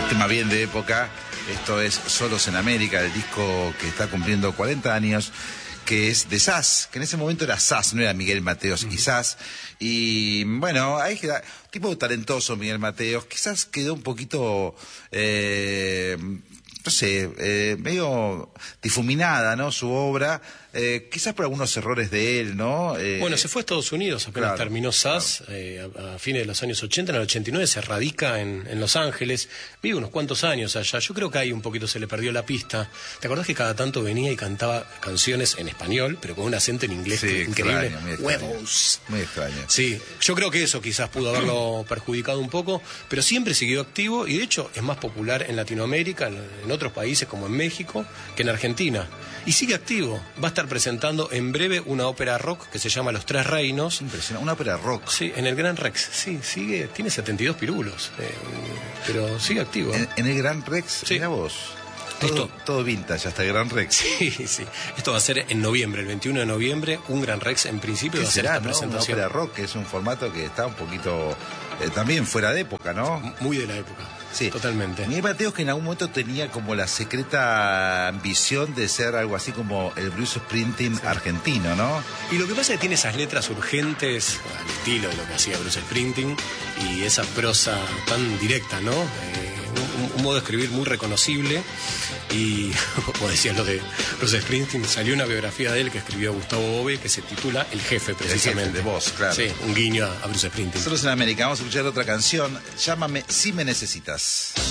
Tema bien de época. Esto es Solos en América, el disco que está cumpliendo 40 años, que es de Sass, que en ese momento era Sass, no era Miguel Mateos y Sass. Y bueno, ahí queda, tipo talentoso Miguel Mateos, quizás quedó un poquito, no sé, medio difuminada, ¿no? Su obra, quizás por algunos errores de él, ¿no? Bueno, se fue a Estados Unidos, apenas terminó Sass, a fines de los años 80, en el 89 se radica en Los Ángeles, vive unos cuantos años allá. Yo creo que ahí un poquito se le perdió la pista. ¿Te acordás que cada tanto venía y cantaba canciones en español, pero con un acento en inglés increíble? Extraño, ¡Huevos! Muy extraño. Sí, yo creo que eso quizás pudo haberlo perjudicado un poco, pero siempre siguió activo y de hecho es más popular en Latinoamérica, en otros países como en México, que en Argentina. Y sigue activo. Va a estar presentando en breve una ópera rock que se llama Los Tres Reinos. Impresionante, una ópera rock. Sí, en el Gran Rex. Sí, sigue, tiene 72 pirulos, pero sigue activo. ¿En el Gran Rex? Sí. Mirá vos. Todo vintage, hasta el Gran Rex. Sí, sí. Esto va a ser en noviembre, el 21 de noviembre, un Gran Rex en principio va a ser esta presentación. Una ópera rock, que es un formato que está un poquito también fuera de época, ¿no? Muy de la época. Sí, totalmente. Miguel Mateos, que en algún momento tenía como la secreta ambición de ser algo así como el Bruce Springsteen argentino, ¿no? Y lo que pasa es que tiene esas letras urgentes, al estilo de lo que hacía Bruce Springsteen, y esa prosa tan directa, ¿no? Un modo de escribir muy reconocible. Y, como decías lo de Bruce Springsteen, salió una biografía de él que escribió Gustavo Bove que se titula El Jefe, precisamente. El Jefe, de vos, claro. Sí, un guiño a Bruce Springsteen. Nosotros en América vamos a escuchar otra canción, Llámame si me necesitas.